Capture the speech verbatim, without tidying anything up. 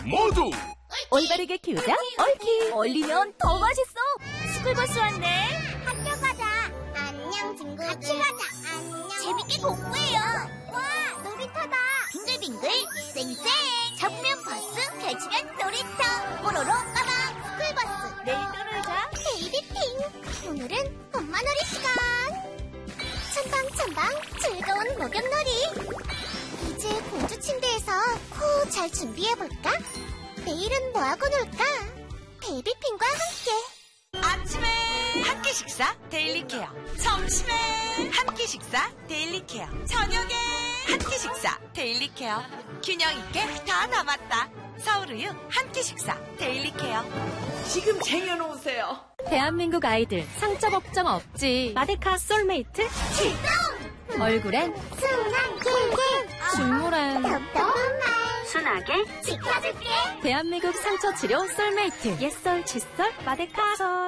모두 올바르게 키우자 얽히. 얼리면 더 맛있어. 스쿨버스 왔네. 학교 가자. 안녕 친구들. 같이 가자. 안녕. 재밌게 공부해요. 와 놀이터다. 빙글빙글 쌩쌩. 잡으면 버스, 펼치면 놀이터. 뽀로로 빠방 스쿨버스. 내일 또 놀자. 베이비핑. 오늘은 엄마 놀이 시간. 첨방첨방 즐거운 목욕놀이. 이제 공주 침대에서 코 잘 준비해볼까? 내일은 뭐하고 놀까? 베이비핑과 함께. 아침에 한 끼 식사 데일리 케어, 점심에 한 끼 식사 데일리 케어, 저녁에 한 끼 식사 데일리 케어. 균형 있게 다 남았다. 서울우유 한 끼 식사 데일리 케어. 지금 쟁여놓으세요. 대한민국 아이들 상처 걱정 없지. 마데카 솔메이트 출동! 얼굴엔 순한 꿀꿀. 중물엔 덥덥한 말. 순하게 지켜줄게. 대한민국 상처 치료 솔메이트. 옛설 칫솔 마데카 솔.